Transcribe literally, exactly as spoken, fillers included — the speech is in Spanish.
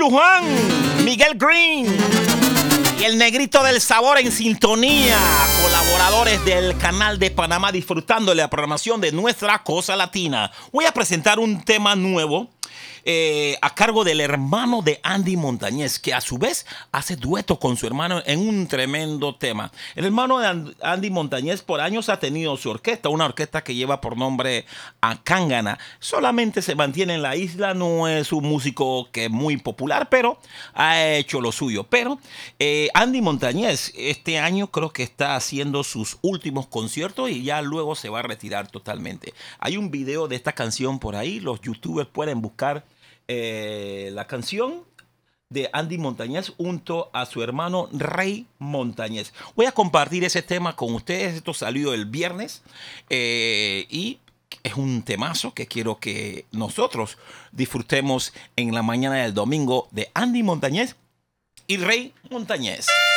Chuchu Juan, Miguel Green y el negrito del sabor en sintonía, colaboradores del canal de Panamá disfrutando de la programación de nuestra Cosa Latina. Voy a presentar un tema nuevo eh, a cargo del hermano de Andy Montañez, que a su vez hace dueto con su hermano en un tremendo tema. El hermano de Andy Montañez por años ha tenido su orquesta, una orquesta que lleva por nombre Acángana. Solamente se mantiene en la isla, no es un músico que es muy popular, pero ha hecho lo suyo. Pero eh, Andy Montañez este año creo que está haciendo sus últimos conciertos y ya luego se va a retirar totalmente. Hay un video de esta canción por ahí, los youtubers pueden buscar eh, la canción de Andy Montañez junto a su hermano Rey Montañez. Voy a compartir ese tema con ustedes. Esto salió el viernes eh, y es un temazo que quiero que nosotros disfrutemos en la mañana del domingo de Andy Montañez y Rey Montañez.